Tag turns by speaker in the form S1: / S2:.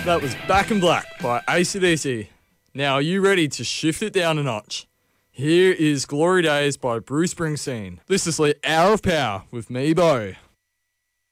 S1: That was Back in Black by AC/DC. Now, are you ready to shift it down a notch? Here is Glory Days by Bruce Springsteen. This is the Hour of Power with me, Bo.